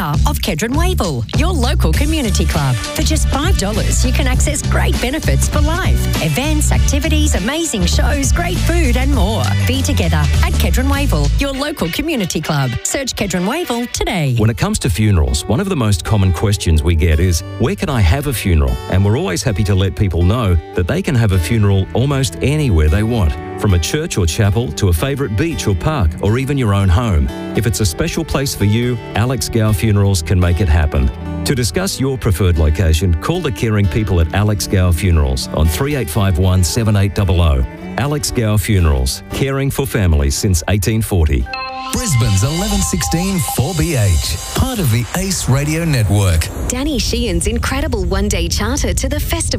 member of Kedron Wavell, your local community club. For just $5, you can access great benefits for life. Events, activities, amazing shows, great food and more. Be together at Kedron Wavell, your local community club. Search Kedron Wavell today. When it comes to funerals, one of the most common questions we get is, where can I have a funeral? And we're always happy to let people know that they can have a funeral almost anywhere they want. From a church or chapel to a favourite beach or park or even your own home. If it's a special place for you, Alex Gow Funerals can make it happen. To discuss your preferred location, call the caring people at Alex Gow Funerals on 3851 7800. Alex Gow Funerals, caring for families since 1840. Brisbane's 1116 4BH, part of the Ace Radio Network. Danny Sheehan's incredible one-day charter to the festival